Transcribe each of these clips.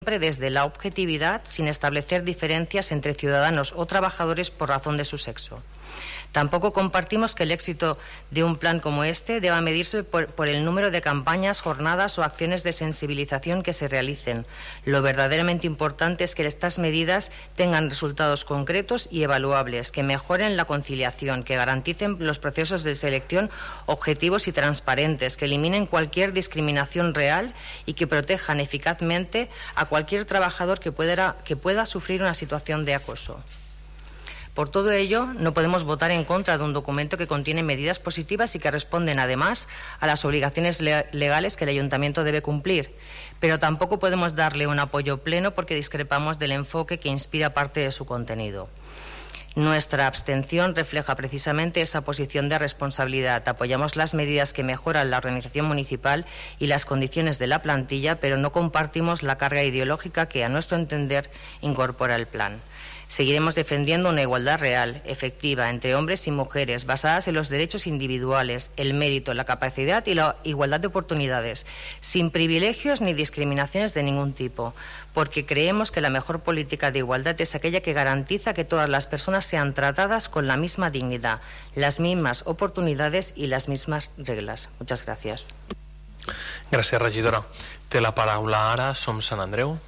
siempre desde la objetividad, sin establecer diferencias entre ciudadanos o trabajadores por razón de su sexo. Tampoco compartimos que el éxito de un plan como este deba medirse por el número de campañas, jornadas o acciones de sensibilización que se realicen. Lo verdaderamente importante es que estas medidas tengan resultados concretos y evaluables, que mejoren la conciliación, que garanticen los procesos de selección objetivos y transparentes, que eliminen cualquier discriminación real y que protejan eficazmente a cualquier trabajador que pueda sufrir una situación de acoso. Por todo ello, no podemos votar en contra de un documento que contiene medidas positivas y que responden, además, a las obligaciones legales que el Ayuntamiento debe cumplir. Pero tampoco podemos darle un apoyo pleno porque discrepamos del enfoque que inspira parte de su contenido. Nuestra abstención refleja precisamente esa posición de responsabilidad. Apoyamos las medidas que mejoran la organización municipal y las condiciones de la plantilla, pero no compartimos la carga ideológica que, a nuestro entender, incorpora el plan. Seguiremos defendiendo una igualdad real, efectiva, entre hombres y mujeres, basadas en los derechos individuales, el mérito, la capacidad y la igualdad de oportunidades, sin privilegios ni discriminaciones de ningún tipo, porque creemos que la mejor política de igualdad es aquella que garantiza que todas las personas sean tratadas con la misma dignidad, las mismas oportunidades y las mismas reglas. Muchas gracias. Gràcies, regidora. Té la paraula ara Som Sant Andreu.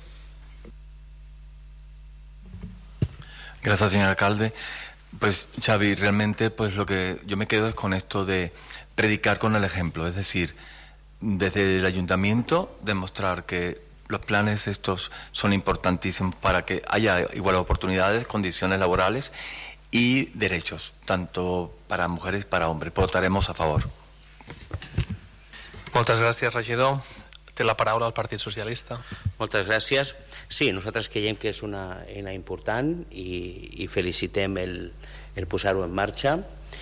Gracias, señor alcalde. Pues, Xavi, realmente pues lo que yo me quedo es con esto de predicar con el ejemplo, es decir, desde el ayuntamiento demostrar que los planes estos son importantísimos para que haya iguales oportunidades, condiciones laborales y derechos, tanto para mujeres y para hombres. Votaremos a favor. Moltes gràcies, regidor. Té la paraula el Partit Socialista. Moltes gràcies. Sí, nosaltres creiem que és una eina important i felicitem el posar-ho en marxa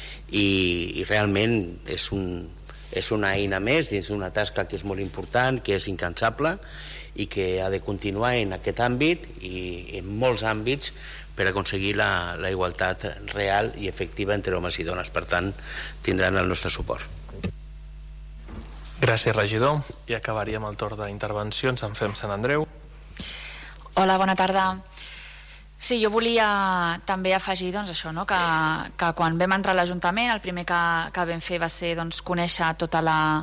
i realment és una eina més dins d'una tasca que és molt important, que és incansable i que ha de continuar en aquest àmbit i en molts àmbits per aconseguir la igualtat real i efectiva entre homes i dones. Per tant, tindran el nostre suport. Gràcies, regidor. I acabaríem el torn d'intervencions. En fem Sant Andreu. Hola, bona tarda. Sí, jo volia també afegir doncs, això, no? que quan vam entrar a l'Ajuntament el primer que vam fer va ser doncs, conèixer tota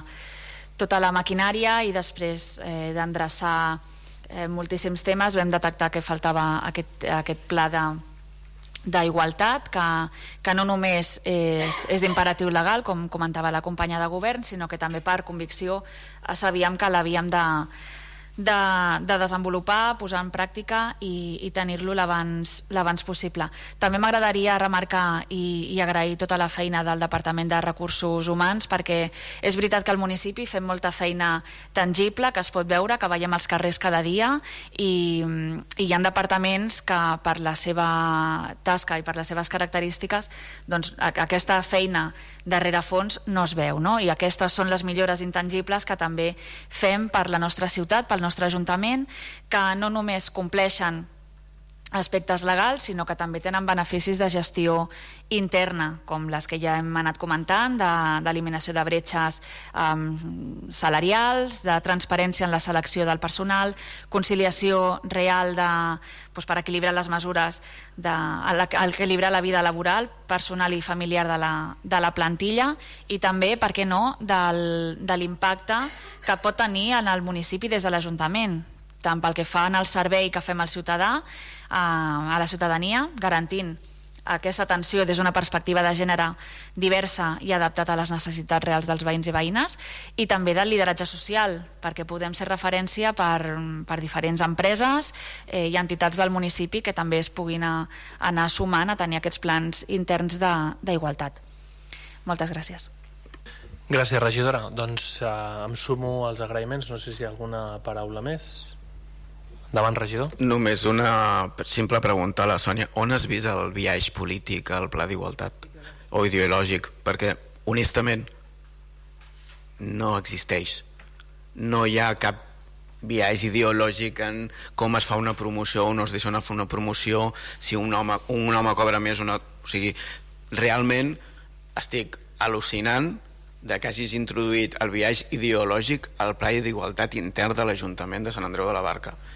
la maquinària i després d'endreçar moltíssims temes vam detectar que faltava aquest pla d'igualtat que no només és d'imperatiu legal, com comentava la companya de govern, sinó que també per convicció sabíem que l'havíem de desenvolupar, posar en pràctica i tenir-lo l'abans possible. També m'agradaria remarcar i agrair tota la feina del Departament de Recursos Humans, perquè és veritat que al municipi fem molta feina tangible, que es pot veure, que veiem als carrers cada dia i hi ha departaments que per la seva tasca i per les seves característiques doncs, aquesta feina darrere fons no es veu, no? I aquestes són les millores intangibles que també fem per la nostra ciutat, pel nostre Ajuntament, que no només compleixen aspectes legals, sinó que també tenen beneficis de gestió interna, com les que ja hem anat comentant, d'eliminació de bretxes salarials, de transparència en la selecció del personal, conciliació real per equilibrar les mesures, equilibrar la vida laboral, personal i familiar de la plantilla i també, per què no, de l'impacte que pot tenir en el municipi des de l'Ajuntament, tant pel que fa al servei que fem al ciutadà, a la ciutadania, garantint aquesta atenció des d'una perspectiva de gènere diversa i adaptat a les necessitats reals dels veïns i veïnes, i també del lideratge social, perquè podem ser referència per diferents empreses i entitats del municipi que també es puguin anar sumant a tenir aquests plans interns d'igualtat. Moltes gràcies. Gràcies, regidora. Doncs em sumo als agraïments. No sé si hi ha alguna paraula més. Endavant, regidor. Només una simple pregunta a la Sònia. On has vist el biaix polític al pla d'igualtat? O ideològic? Perquè, honestament, no existeix. No hi ha cap biaix ideològic en com es fa una promoció o no es deixa fer una promoció, si un home cobra més o no. O sigui, realment estic al·lucinant de que hagis introduït el biaix ideològic al pla d'igualtat intern de l'Ajuntament de Sant Andreu de la Barca.